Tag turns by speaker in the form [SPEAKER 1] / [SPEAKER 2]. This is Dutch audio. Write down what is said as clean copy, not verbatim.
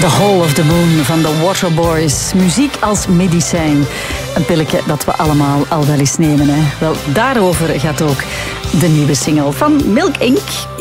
[SPEAKER 1] The Hall of the Moon van de Waterboys. Muziek als medicijn. Een pilletje dat we allemaal al wel eens nemen. Hè? Wel, daarover gaat ook de nieuwe single van Milk Inc.